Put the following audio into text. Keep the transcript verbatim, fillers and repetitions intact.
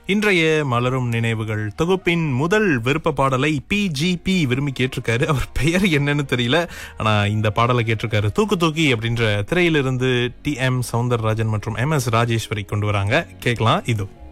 இன்றைய மலரும் நினைவுகள் தொகுப்பின் முதல் விருப்ப பாடலை பி ஜி பி விரும்பி கேட்டிருக்காரு. அவர் பெயர் என்னன்னு தெரியல, ஆனா இந்த பாடலை கேட்டிருக்காரு. தூக்கு தூக்கி அப்படின்ற திரையிலிருந்து டி எம் சௌந்தரராஜன் மற்றும் எம் எஸ் ராஜேஸ்வரி கொண்டு வராங்க. கேட்கலாம். இது